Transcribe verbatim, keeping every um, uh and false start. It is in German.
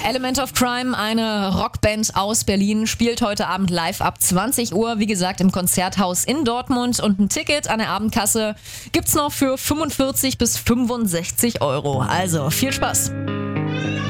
Element of Crime, eine Rockband aus Berlin, spielt heute Abend live ab zwanzig Uhr, wie gesagt, im Konzerthaus in Dortmund. Und ein Ticket an der Abendkasse gibt's noch für fünfundvierzig bis fünfundsechzig Euro. Also viel Spaß!